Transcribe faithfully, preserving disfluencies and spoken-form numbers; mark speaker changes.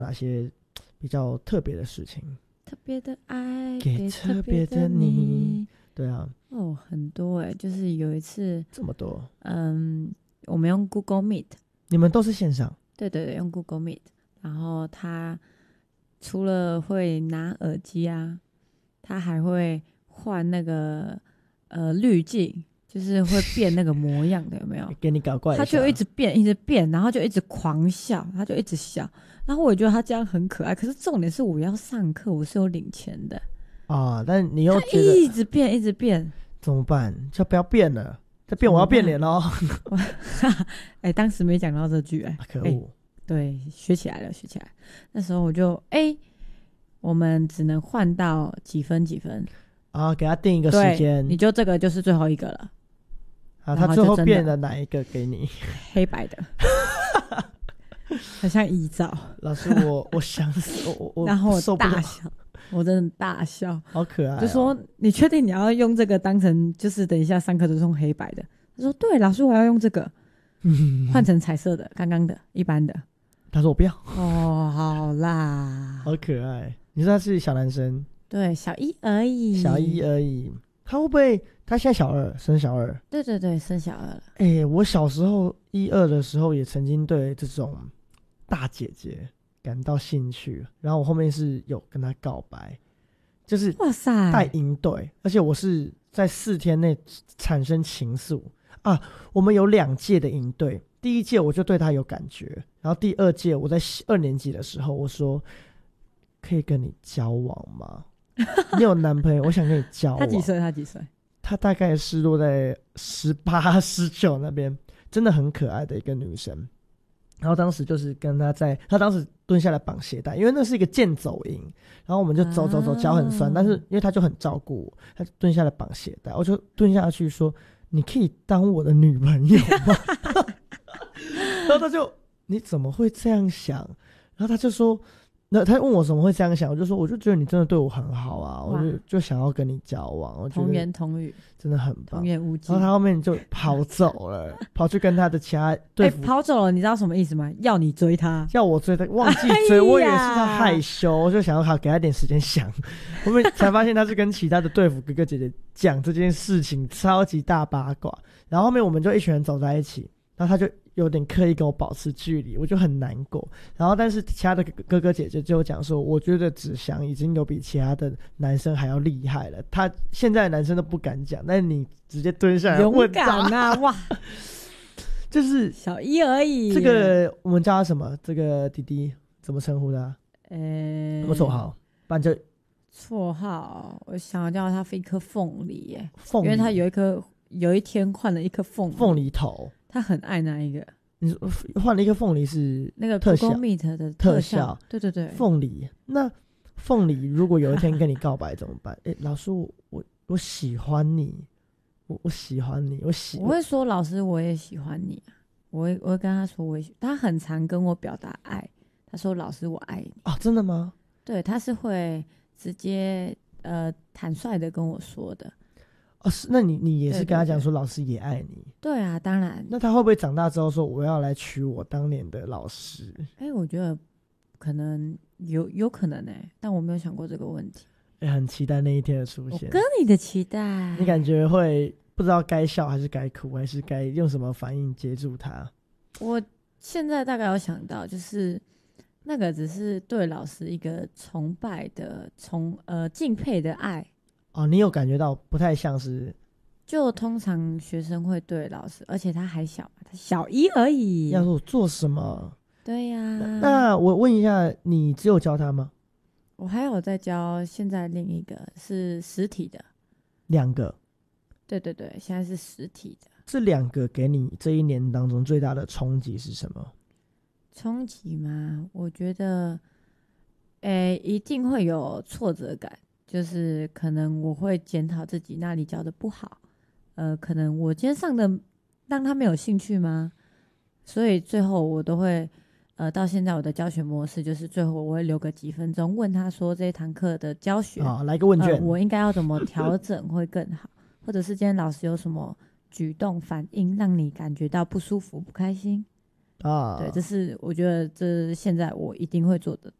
Speaker 1: 哪些比较特别的事情？
Speaker 2: 特别的爱
Speaker 1: 给特别的你。对啊，
Speaker 2: 哦，很多哎、欸，就是有一次
Speaker 1: 这么多，
Speaker 2: 嗯，我们用 Google Meet，
Speaker 1: 你们都是线上？
Speaker 2: 对对对，用 Google Meet， 然后他除了会拿耳机啊，他还会换那个呃滤镜，就是会变那个模样的，有没有？
Speaker 1: 给你搞怪一下，
Speaker 2: 他就一直变，一直变，然后就一直狂笑，他就一直笑。然后我觉得他这样很可爱，可是重点是我要上课，我是有领钱的
Speaker 1: 啊，但你又
Speaker 2: 觉得一直变，一直变，
Speaker 1: 怎么办？就不要变了，再变我要变脸咯。
Speaker 2: 哎、欸，当时没讲到这句、欸，哎，
Speaker 1: 可恶、
Speaker 2: 欸！对，学起来了，学起来。那时候我就哎、欸，我们只能换到几分几分
Speaker 1: 啊，给他定一个时间，
Speaker 2: 你就这个就是最后一个了。
Speaker 1: 啊，他最后变了哪一个给你？
Speaker 2: 黑白的。很像遗照。
Speaker 1: 老师我我想死我我
Speaker 2: 然后我大笑，我真的大笑，
Speaker 1: 好可爱、哦、
Speaker 2: 就说你确定你要用这个当成就是等一下上课都是用黑白的？他说对，老师我要用这个，换成彩色的，刚刚的一般的。
Speaker 1: 他说我不要。
Speaker 2: 哦，好啦，
Speaker 1: 好可爱。你说他是小男生？
Speaker 2: 对，小一而已，
Speaker 1: 小一而已。他会不会他现在小二，升小二？
Speaker 2: 对对对，升小二了。
Speaker 1: 哎、欸，我小时候一二的时候也曾经对这种大姐姐感到兴趣，然后我后面是有跟她告白，就是
Speaker 2: 哇塞
Speaker 1: 带营队，而且我是在四天内产生情愫啊。我们有两届的营队，第一届我就对她有感觉，然后第二届我在二年级的时候我说可以跟你交往吗？你有男朋友，我想跟你交往。
Speaker 2: 他几岁？他几岁？
Speaker 1: 他大概是落在十八、十九那边，真的很可爱的一个女生。然后当时就是跟他在，他当时蹲下来绑鞋带，因为那是一个健走营，然后我们就走走走，脚很酸，啊、但是因为他就很照顾我，他就蹲下来绑鞋带，我就蹲下去说：“你可以当我的女朋友吗？”然后他就你怎么会这样想？然后他就说。那他问我怎么会这样想，我就说我就觉得你真的对我很好啊，我就就想要跟你交往，我觉得
Speaker 2: 童言童语，
Speaker 1: 真的很棒，
Speaker 2: 童言无忌。
Speaker 1: 然后他后面就跑走了，跑去跟他的其他队服、
Speaker 2: 欸、跑走了，你知道什么意思吗？要你追他，
Speaker 1: 要我追他，忘记追，哎、我以为是他害羞，我就想要好给他点时间想，后面才发现他是跟其他的队服哥哥姐姐讲这件事情，超级大八卦。然后后面我们就一群人走在一起，然后他就有点刻意跟我保持距离，我就很难过。然后但是其他的哥哥姐姐就讲说，我觉得子祥已经有比其他的男生还要厉害了，他现在的男生都不敢讲，但是你直接蹲下来问他，
Speaker 2: 勇敢啊，哇，
Speaker 1: 就是
Speaker 2: 小一而已。
Speaker 1: 这个我们叫他什么？这个弟弟怎么称呼他？
Speaker 2: 呃、
Speaker 1: 欸，什么绰号？不然就
Speaker 2: 绰号，我想要叫他一颗凤梨耶，
Speaker 1: 凤梨，
Speaker 2: 因为他有一颗，有一天换了一颗凤梨，
Speaker 1: 凤梨头。
Speaker 2: 他很爱那一个。
Speaker 1: 你换了一个凤梨是
Speaker 2: 那个
Speaker 1: 特效
Speaker 2: Google Meet 的
Speaker 1: 特
Speaker 2: 效，
Speaker 1: 效
Speaker 2: 对对对，
Speaker 1: 凤梨。那凤梨如果有一天跟你告白怎么办？哎、欸，老师，我我我喜欢你，我我喜欢你，我喜。
Speaker 2: 我会说老师，我也喜欢你啊。我会我会跟他说，我也他很常跟我表达爱。他说老师，我爱你。
Speaker 1: 哦，真的吗？
Speaker 2: 对，他是会直接呃坦率的跟我说的。
Speaker 1: 哦，是，那你你也是跟他讲说老师也爱你？
Speaker 2: 对啊，当然。
Speaker 1: 那他会不会长大之后说我要来娶我当年的老师？
Speaker 2: 哎、欸，我觉得可能有有可能哎、欸，但我没有想过这个问题。
Speaker 1: 哎、欸，很期待那一天的出现。
Speaker 2: 我跟你的期待，
Speaker 1: 你感觉会不知道该笑还是该哭，还是该用什么反应接住他？
Speaker 2: 我现在大概有想到，就是那个只是对老师一个崇拜的、崇呃敬佩的爱。
Speaker 1: 哦，你有感觉到不太像是？
Speaker 2: 就通常学生会对老师，而且他还小嘛，他小一而已。
Speaker 1: 要说我做什么？
Speaker 2: 对呀、啊。
Speaker 1: 那, 那我问一下，你只有教他吗？
Speaker 2: 我还有在教，现在另一个是实体的。
Speaker 1: 两个。
Speaker 2: 对对对，现在是实体的。
Speaker 1: 这两个给你这一年当中最大的冲击是什么？
Speaker 2: 冲击吗？我觉得，诶，一定会有挫折感。就是可能我会检讨自己那里教的不好，呃，可能我今天上的让他没有兴趣吗？所以最后我都会，呃，到现在我的教学模式就是最后我会留个几分钟问他说这一堂课的教学，
Speaker 1: 啊、哦，来个问卷、
Speaker 2: 呃，我应该要怎么调整会更好，或者是今天老师有什么举动反应让你感觉到不舒服、不开心？
Speaker 1: 啊，
Speaker 2: 对，这是我觉得这是现在我一定会做的